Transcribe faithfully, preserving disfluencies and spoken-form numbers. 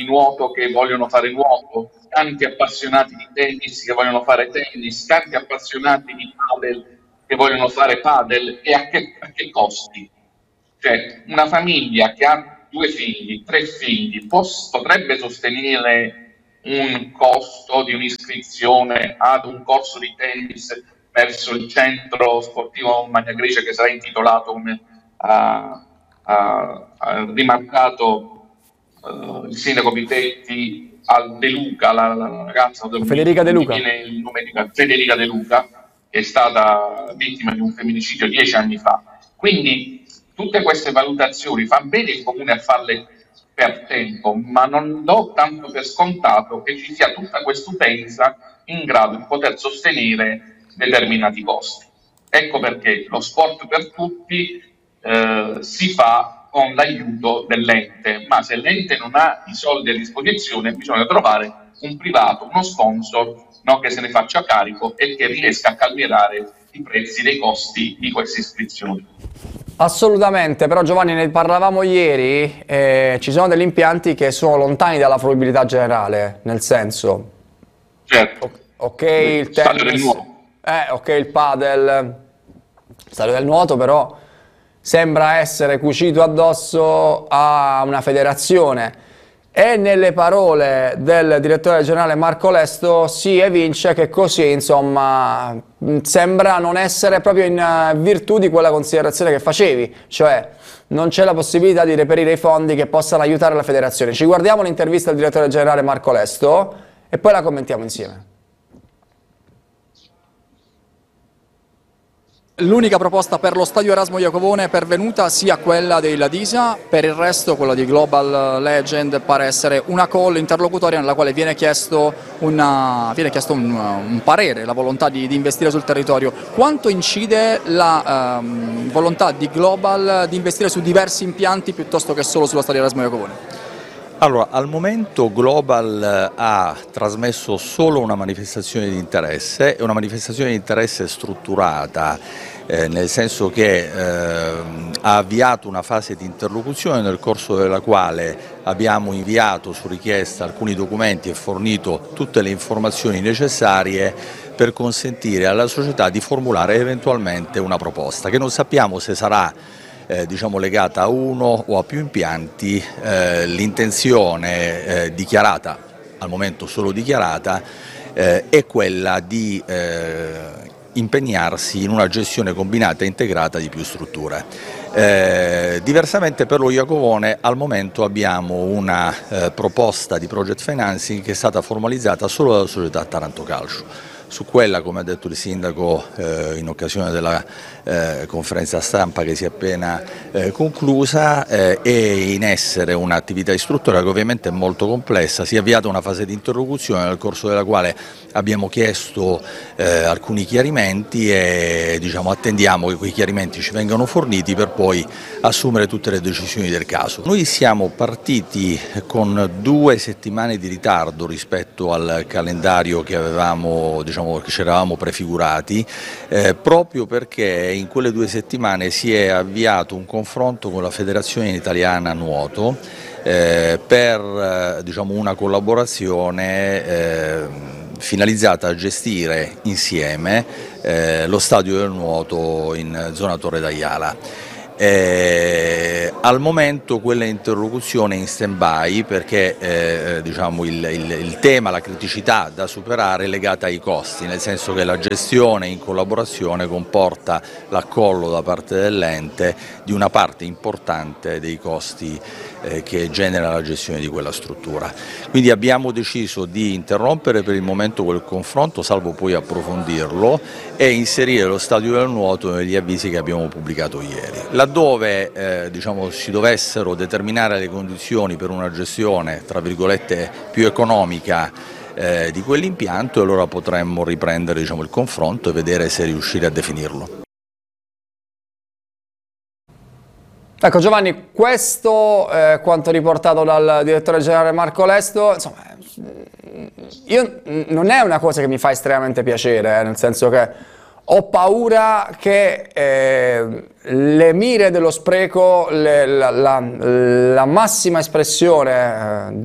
di nuoto che vogliono fare nuoto, tanti appassionati di tennis che vogliono fare tennis, tanti appassionati di padel che vogliono fare padel, e a che, a che costi? Cioè, una famiglia che ha due figli, tre figli, pos- potrebbe sostenere un costo di un'iscrizione ad un corso di tennis verso il centro sportivo Magna Grecia, che sarà intitolato, come ha, ha, ha rimarcato uh, il sindaco Pitetti, a De Luca, la, la ragazza, Federica De non mi Luca. viene il nome di Federica De Luca, che è stata vittima di un femminicidio dieci anni fa. Quindi tutte queste valutazioni fa bene il comune a farle per tempo, ma non do tanto per scontato che ci sia tutta quest'utenza in grado di poter sostenere determinati costi. Ecco perché lo sport per tutti eh, si fa con l'aiuto dell'ente, ma se l'ente non ha i soldi a disposizione bisogna trovare un privato, uno sponsor, no, che se ne faccia carico e che riesca a calmierare i prezzi dei costi di queste iscrizioni. Assolutamente, però Giovanni, ne parlavamo ieri, eh, ci sono degli impianti che sono lontani dalla fruibilità generale, nel senso, certo, ok il tennis, eh, ok il padel, stadio del nuoto, però sembra essere cucito addosso a una federazione. E nelle parole del direttore generale Marco Lesto si evince che così, insomma, sembra non essere proprio in virtù di quella considerazione che facevi, cioè non c'è la possibilità di reperire i fondi che possano aiutare la federazione. Ci guardiamo l'intervista del direttore generale Marco Lesto e poi la commentiamo insieme. L'unica proposta per lo stadio Erasmo Iacovone è pervenuta sia quella dei Ladisa, per il resto quella di Global Legend pare essere una call interlocutoria nella quale viene chiesto, una, viene chiesto un, un parere, la volontà di, di investire sul territorio. Quanto incide la um, volontà di Global di investire su diversi impianti piuttosto che solo sullo stadio Erasmo Iacovone? Allora, al momento Global ha trasmesso solo una manifestazione di interesse, è una manifestazione di interesse strutturata, eh, nel senso che eh, ha avviato una fase di interlocuzione nel corso della quale abbiamo inviato su richiesta alcuni documenti e fornito tutte le informazioni necessarie per consentire alla società di formulare eventualmente una proposta, che non sappiamo se sarà Eh, diciamo legata a uno o a più impianti. Eh, l'intenzione eh, dichiarata, al momento solo dichiarata, eh, è quella di eh, impegnarsi in una gestione combinata e integrata di più strutture. Eh, diversamente per lo Iacovone al momento abbiamo una eh, proposta di project financing che è stata formalizzata solo dalla società Taranto Calcio. Su quella, come ha detto il sindaco eh, in occasione della eh, conferenza stampa che si è appena eh, conclusa, eh, è in essere un'attività istruttoria che ovviamente è molto complessa. Si è avviata una fase di interlocuzione nel corso della quale abbiamo chiesto eh, alcuni chiarimenti e diciamo, attendiamo che quei chiarimenti ci vengano forniti per poi assumere tutte le decisioni del caso. Noi siamo partiti con due settimane di ritardo rispetto al calendario che avevamo, diciamo, che ci eravamo prefigurati, eh, proprio perché in quelle due settimane si è avviato un confronto con la Federazione Italiana Nuoto eh, per eh, diciamo, una collaborazione eh, finalizzata a gestire insieme eh, lo stadio del nuoto in zona Torre d'Aiala. Eh, al momento quella interlocuzione è in stand-by perché eh, diciamo il, il, il tema, la criticità da superare è legata ai costi, nel senso che la gestione in collaborazione comporta l'accollo da parte dell'ente di una parte importante dei costi eh, che genera la gestione di quella struttura. Quindi abbiamo deciso di interrompere per il momento quel confronto, salvo poi approfondirlo, e inserire lo stadio del nuoto negli avvisi che abbiamo pubblicato ieri. Laddove eh, diciamo, si dovessero determinare le condizioni per una gestione tra virgolette più economica eh, di quell'impianto, allora potremmo riprendere diciamo, il confronto e vedere se riuscire a definirlo. Ecco Giovanni, questo eh, quanto riportato dal direttore generale Marco Lesto, insomma, io, non è una cosa che mi fa estremamente piacere, eh, nel senso che ho paura che eh, le mire dello spreco, le, la, la, la massima espressione eh,